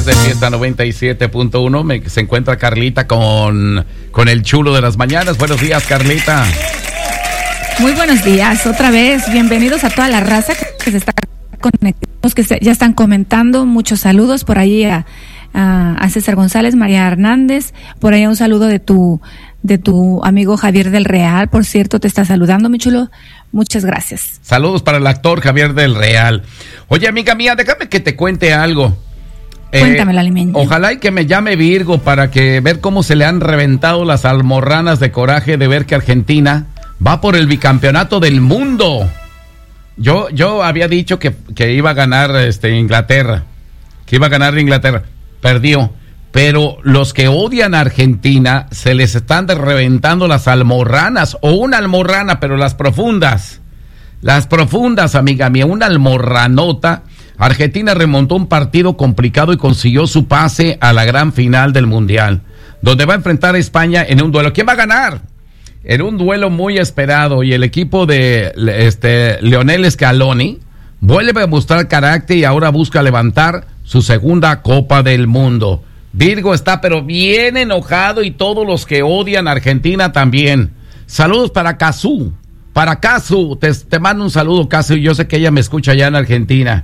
través de Fiesta 97.1. Se encuentra Carlita con el chulo de las mañanas. Buenos días, Carlita. Muy buenos días, otra vez. Bienvenidos a toda la raza que se está conectando, ya están comentando. Muchos saludos por ahí a César González, María Hernández. Por ahí un saludo de tu amigo Javier del Real. Por cierto, te está saludando, mi chulo. Muchas gracias. Saludos para el actor Javier del Real. Oye, amiga mía, déjame que te cuente algo. Cuéntame, la limeña. Ojalá y que me llame Virgo para ver cómo se le han reventado las almorranas de coraje de ver que Argentina va por el bicampeonato del mundo. Yo había dicho que iba a ganar Inglaterra. Que iba a ganar Inglaterra. Perdió. Pero los que odian a Argentina se les están reventando las almorranas, o una almorrana, pero las profundas, amiga mía, una almorranota. Argentina remontó un partido complicado y consiguió su pase a la gran final del Mundial, donde va a enfrentar a España en un duelo. ¿Quién va a ganar? En un duelo muy esperado, y el equipo de Lionel Scaloni vuelve a mostrar carácter y ahora busca levantar su segunda Copa del Mundo. Virgo está pero bien enojado, y todos los que odian a Argentina también. Saludos para Casu. Para Casu, te mando un saludo, Casu. Yo sé que ella me escucha allá en Argentina.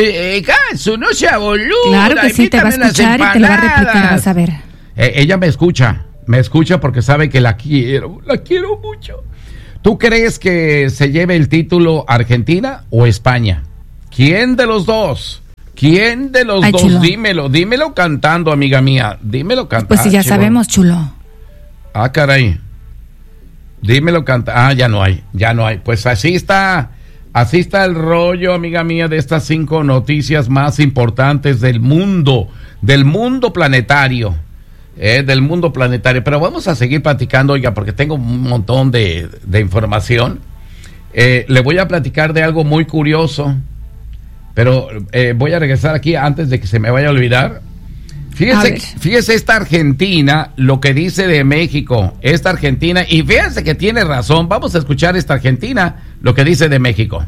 Casu, no sea boluda. Claro que sí, te va a escuchar y te lo va a replicar, vas a ver. Ella me escucha porque sabe que la quiero mucho. ¿Tú crees que se lleve el título Argentina o España? ¿Quién de los dos? ¿Quién de los dos? Chulo. Dímelo cantando, amiga mía. Dímelo cantando. Pues sí, ya sabemos, chulo. Ah, caray. Dímelo cantando. Ah, ya no hay. Pues así está el rollo, amiga mía, de estas 5 noticias más importantes del mundo planetario. Del mundo planetario. Pero vamos a seguir platicando, oiga, porque tengo un montón de información. Le voy a platicar de algo muy curioso. Pero voy a regresar aquí antes de que se me vaya a olvidar. Fíjese esta Argentina, lo que dice de México, esta Argentina, y fíjense que tiene razón. Vamos a escuchar esta Argentina, lo que dice de México.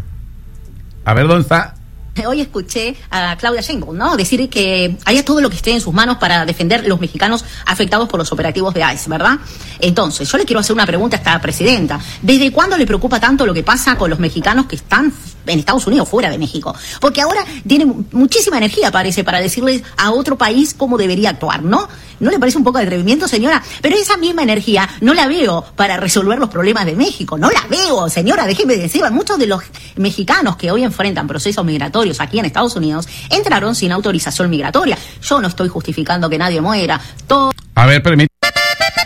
A ver, ¿dónde está? Hoy escuché a Claudia Sheinbaum, ¿no?, decir que haría todo lo que esté en sus manos para defender a los mexicanos afectados por los operativos de ICE, ¿verdad? Entonces, yo le quiero hacer una pregunta a esta presidenta. ¿Desde cuándo le preocupa tanto lo que pasa con los mexicanos que están en Estados Unidos, fuera de México? Porque ahora tiene muchísima energía, parece, para decirles a otro país cómo debería actuar, ¿no? ¿No le parece un poco de atrevimiento, señora? Pero esa misma energía no la veo para resolver los problemas de México. No la veo, señora, déjeme decirlo. Muchos de los mexicanos que hoy enfrentan procesos migratorios aquí en Estados Unidos entraron sin autorización migratoria. Yo no estoy justificando que nadie muera. A ver, permítame.